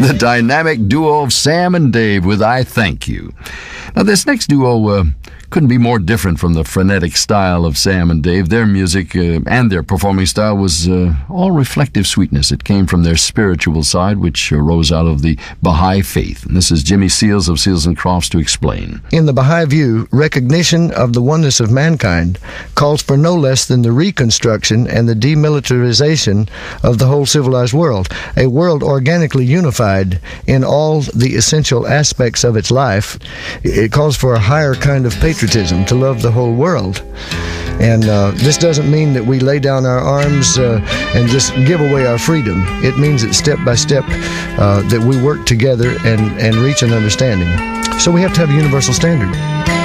The dynamic duo of Sam and Dave with I Thank You. Now, this next duo couldn't be more different from the frenetic style of Sam and Dave. Their music and their performing style was all reflective sweetness. It came from their spiritual side, which arose out of the Baha'i faith. And this is Jimmy Seals of Seals and Crofts to explain. In the Baha'i view, recognition of the oneness of mankind calls for no less than the reconstruction and the demilitarization of the whole civilized world, a world organically unified in all the essential aspects of its life. It calls for a higher kind of patriotism, to love the whole world. And this doesn't mean that we lay down our arms and just give away our freedom. It means that step by step that we work together and reach an understanding. So we have to have a universal standard.